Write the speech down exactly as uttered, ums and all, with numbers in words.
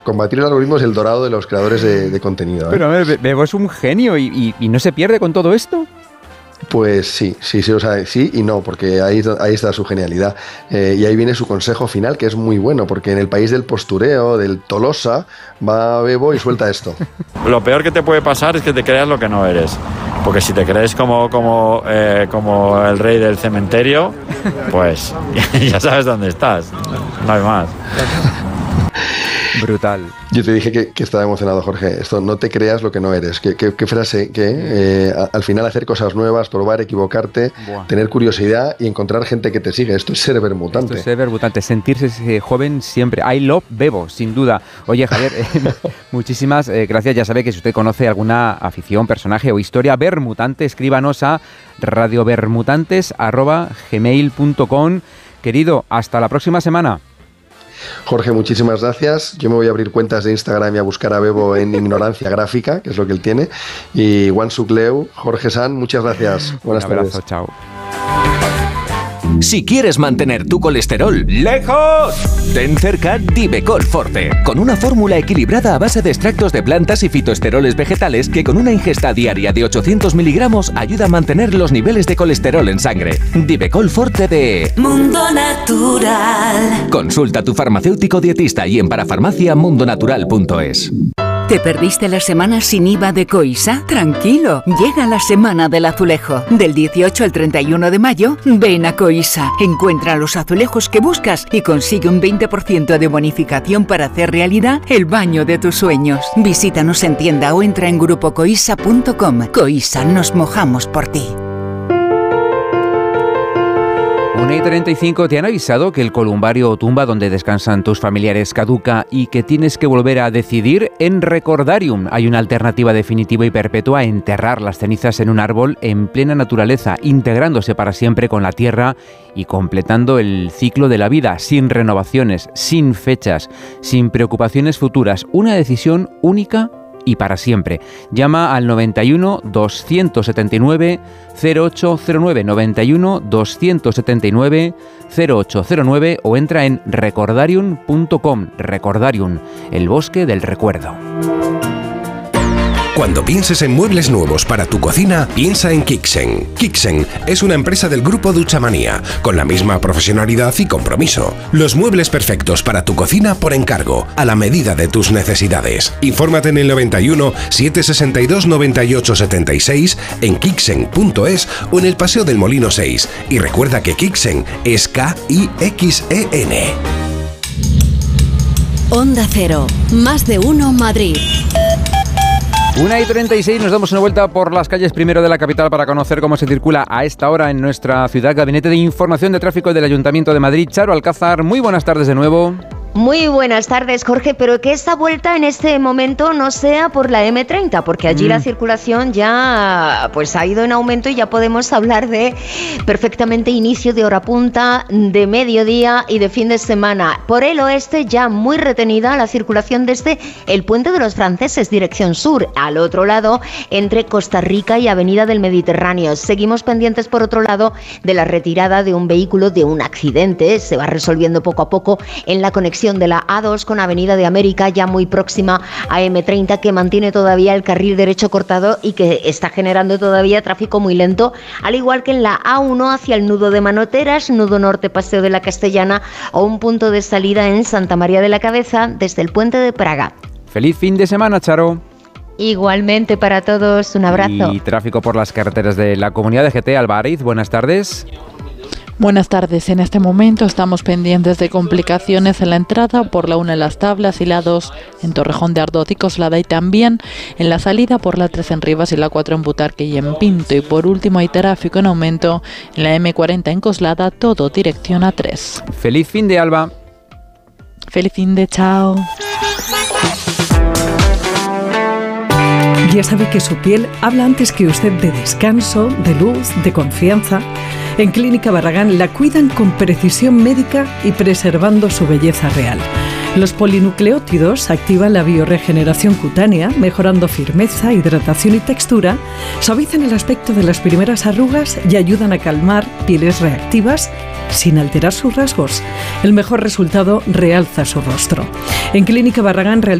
Combatir el algoritmo es el dorado de los creadores de, de contenido, ¿eh? Pero a ver, Bebo es un genio y, y, y no se pierde con todo esto. Pues sí, sí, sí, o sea, sí y no, porque ahí, ahí está su genialidad. Eh, y ahí viene su consejo final, que es muy bueno, porque en el país del postureo, del Tolosa, va Bebo y suelta esto. Lo peor que te puede pasar es que te creas lo que no eres. Porque si te crees como, como, eh, como el rey del cementerio, pues ya sabes dónde estás. No hay más. Brutal. Yo te dije que, que estaba emocionado, Jorge. Esto, no te creas lo que no eres. ¿Qué, qué, qué frase? Que eh, al final hacer cosas nuevas, probar, equivocarte, Buah. tener curiosidad y encontrar gente que te sigue. Esto es ser vermutante. Esto es ser vermutante, sentirse joven siempre. I love Bebo, sin duda. Oye, Javier, eh, muchísimas eh, gracias. Ya sabe que si usted conoce alguna afición, personaje o historia vermutante, escríbanos a radiovermutantes arroba gmail punto com. Querido, hasta la próxima semana. Jorge, muchísimas gracias. Yo me voy a abrir cuentas de Instagram y a buscar a Bebo en ignorancia gráfica, que es lo que él tiene. Y Juan Sucleu, Jorge San, muchas gracias. Buenas Un abrazo, tardes. Chao. Si quieres mantener tu colesterol lejos, ten cerca Divecol Forte, con una fórmula equilibrada a base de extractos de plantas y fitoesteroles vegetales que con una ingesta diaria de ochocientos miligramos ayuda a mantener los niveles de colesterol en sangre. Divecol Forte de Mundo Natural. Consulta a tu farmacéutico dietista y en parafarmacia mundonatural punto es. ¿Te perdiste la semana sin I V A de Coisa? Tranquilo, llega la semana del azulejo. Del dieciocho al treinta y uno de mayo, ven a Coisa. Encuentra los azulejos que buscas y consigue un veinte por ciento de bonificación para hacer realidad el baño de tus sueños. Visítanos en tienda o entra en grupo coisa punto com. Coisa, nos mojamos por ti. una y treinta y cinco, ¿te han avisado que el columbario o tumba donde descansan tus familiares caduca y que tienes que volver a decidir? En Recordarium hay una alternativa definitiva y perpetua a enterrar las cenizas en un árbol en plena naturaleza, integrándose para siempre con la tierra y completando el ciclo de la vida, sin renovaciones, sin fechas, sin preocupaciones futuras. Una decisión única y para siempre. Llama al noventa y uno, doscientos setenta y nueve, cero ocho cero nueve, noventa y uno, doscientos setenta y nueve, cero ocho cero nueve o entra en recordarium punto com. Recordarium, el bosque del recuerdo. Cuando pienses en muebles nuevos para tu cocina, piensa en Kixen. Kixen es una empresa del grupo Duchamanía, con la misma profesionalidad y compromiso. Los muebles perfectos para tu cocina por encargo, a la medida de tus necesidades. Infórmate en el noventa y uno, setecientos sesenta y dos, noventa y ocho setenta y seis, en kixen punto es o en el Paseo del Molino seis. Y recuerda que Kixen es K I X E N. Onda Cero, más de uno Madrid. una y treinta y seis, nos damos una vuelta por las calles primero de la capital para conocer cómo se circula a esta hora en nuestra ciudad. Gabinete de Información de Tráfico del Ayuntamiento de Madrid. Charo Alcázar, muy buenas tardes de nuevo. Muy buenas tardes, Jorge, pero que esta vuelta en este momento no sea por la eme treinta, porque allí mm. la circulación ya pues ha ido en aumento y ya podemos hablar de perfectamente inicio de hora punta, de mediodía y de fin de semana. Por el oeste ya muy retenida la circulación desde el Puente de los Franceses, dirección sur, al otro lado, entre Costa Rica y Avenida del Mediterráneo. Seguimos pendientes, por otro lado, de la retirada de un vehículo de un accidente. Se va resolviendo poco a poco en la conexión de la A dos con Avenida de América, ya muy próxima a eme treinta, que mantiene todavía el carril derecho cortado y que está generando todavía tráfico muy lento, al igual que en la A uno hacia el nudo de Manoteras, nudo norte Paseo de la Castellana o un punto de salida en Santa María de la Cabeza desde el Puente de Praga. Feliz fin de semana, Charo. Igualmente para todos, un abrazo. Y tráfico por las carreteras de la Comunidad de G T. Albariz, buenas tardes. Buenas tardes. En este momento estamos pendientes de complicaciones en la entrada por la una en Las Tablas y la dos en Torrejón de Ardoz y Coslada, y también en la salida por la tres en Rivas y la cuatro en Butarque y en Pinto. Y por último hay tráfico en aumento en la eme cuarenta en Coslada, todo dirección A tres. Feliz fin de, Alba. Feliz fin de, chao. Ya sabe que su piel habla antes que usted de descanso, de luz, de confianza. En Clínica Barragán la cuidan con precisión médica y preservando su belleza real. Los polinucleótidos activan la biorregeneración cutánea, mejorando firmeza, hidratación y textura, suavizan el aspecto de las primeras arrugas y ayudan a calmar pieles reactivas sin alterar sus rasgos. El mejor resultado realza su rostro. En Clínica Barragán